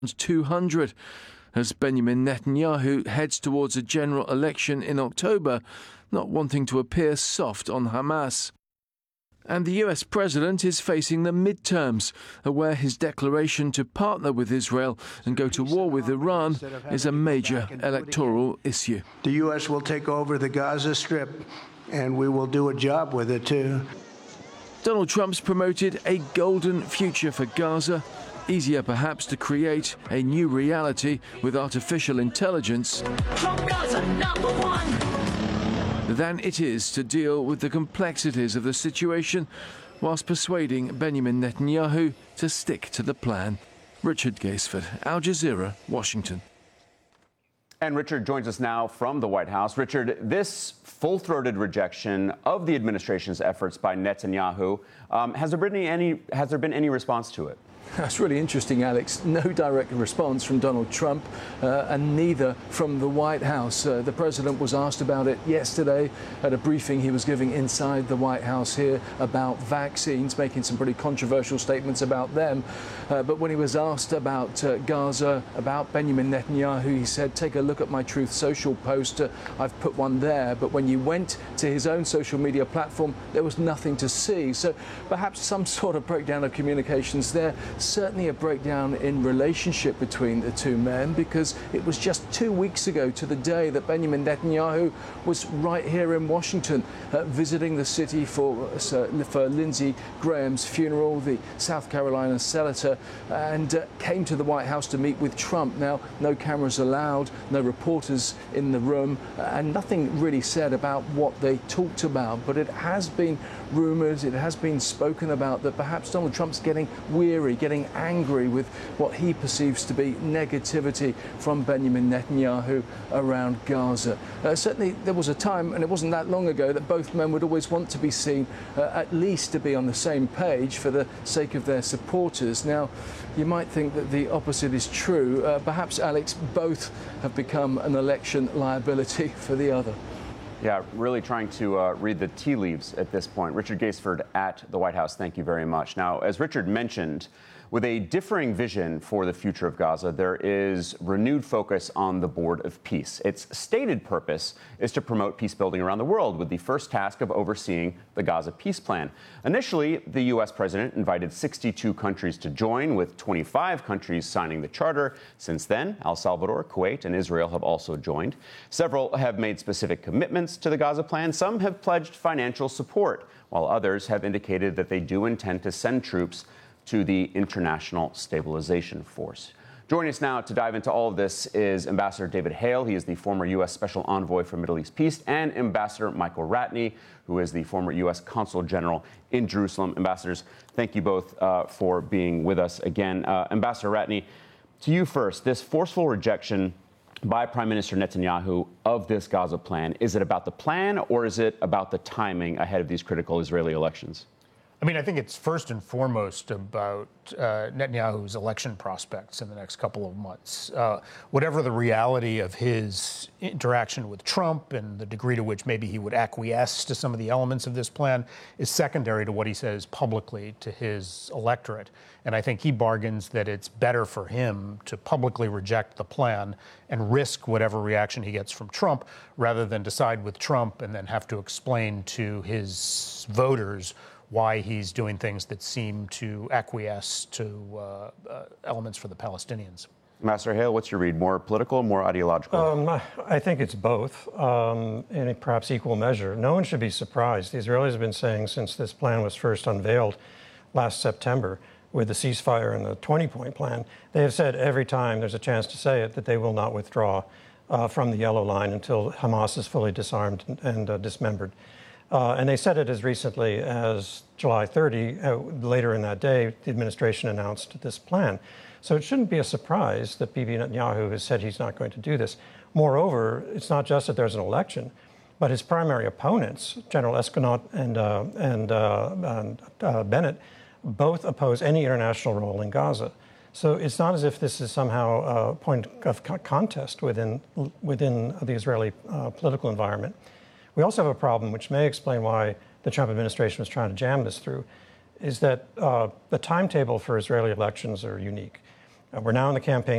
200 as Benjamin Netanyahu heads towards a general election in October, not wanting to appear soft on Hamas. And the US president is facing the midterms, where his declaration to partner with Israel and go to war with Iran is a major electoral issue. The US will take over the Gaza Strip, and we will do a job with it, too. Donald Trump's promoted a golden future for Gaza, easier perhaps to create a new reality with artificial intelligence From Gaza, #1. than it is to deal with the complexities of the situation whilst persuading Benjamin Netanyahu to stick to the plan. Richard Gaisford, Al Jazeera, Washington. And Richard joins us now from the White House. Richard, this full-throated rejection of the administration's efforts by Netanyahu, has there been any response to it? That's really interesting, Alex. No direct response from Donald Trump and neither from the White House. The president was asked about it yesterday at a briefing he was giving inside the White House here about vaccines, making some pretty controversial statements about them. But when he was asked about Gaza, about Benjamin Netanyahu, he said, take a look at my Truth Social post. I've put one there. But when you went to his own social media platform, there was nothing to see. So perhaps some sort of breakdown of communications there. Certainly a breakdown in relationship between the two men, because it was just 2 weeks ago to the day that Benjamin Netanyahu was right here in Washington visiting the city for Lindsey Graham's funeral, the South Carolina senator, and came to the White House to meet with Trump. Now, no cameras allowed, no reporters in the room, and nothing really said about what they talked about. But it has been rumored, it has been spoken about that perhaps Donald Trump's getting weary, getting angry with what he perceives to be negativity from Benjamin Netanyahu around Gaza. Certainly there was a time, and it wasn't that long ago, that both men would always want to be seen at least to be on the same page for the sake of their supporters. Now, you might think that the opposite is true. Perhaps, Alex, both have become an election liability for the other. Yeah, really trying to read the tea leaves at this point. Richard Gaisford at the White House, thank you very much. Now, as Richard mentioned, with a differing vision for the future of Gaza, there is renewed focus on the Board of Peace. Its stated purpose is to promote peace building around the world, with the first task of overseeing the Gaza peace plan. Initially, the U.S. president invited 62 countries to join, with 25 countries signing the charter. Since then, El Salvador, Kuwait, and Israel have also joined. Several have made specific commitments to the Gaza plan. Some have pledged financial support, while others have indicated that they do intend to send troops to the International Stabilization Force. Joining us now to dive into all of this is Ambassador David Hale. He is the former U.S. Special Envoy for Middle East Peace, and Ambassador Michael Ratney, who is the former U.S. Consul General in Jerusalem. Ambassadors, thank you both for being with us again. Ambassador Ratney, to you first. This forceful rejection by Prime Minister Netanyahu of this Gaza plan, is it about the plan, or is it about the timing ahead of these critical Israeli elections? I mean, I think it's first and foremost about Netanyahu's election prospects in the next couple of months. Whatever the reality of his interaction with Trump and the degree to which maybe he would acquiesce to some of the elements of this plan is secondary to what he says publicly to his electorate. And I think he bargains that it's better for him to publicly reject the plan and risk whatever reaction he gets from Trump, rather than decide with Trump and then have to explain to his voters why he's doing things that seem to acquiesce to elements for the Palestinians. Ambassador Hale, what's your read? More political, more ideological? I think it's both, in perhaps equal measure. No one should be surprised. The Israelis have been saying since this plan was first unveiled last September with the ceasefire and the 20-point plan, they have said every time there's a chance to say it that they will not withdraw from the yellow line until Hamas is fully disarmed and dismembered. And they said it as recently as July 30. Later in that day, the administration announced this plan. So it shouldn't be a surprise that Bibi Netanyahu has said he's not going to do this. Moreover, it's not just that there's an election, but his primary opponents, General Eskanot and Bennett, both oppose any international role in Gaza. So it's not as if this is somehow a point of contest within the Israeli political environment. We also have a problem, which may explain why the Trump administration was trying to jam this through, is that the timetable for Israeli elections are unique. We're now in the campaign